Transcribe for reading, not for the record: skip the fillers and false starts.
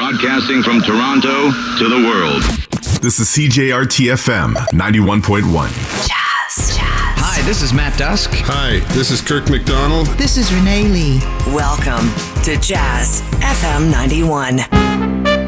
Broadcasting from Toronto to the world. This is CJRT-FM 91.1. Jazz. Hi, this is Matt Dusk. Hi, this is Kirk McDonald. This is Renee Lee. Welcome to Jazz FM 91.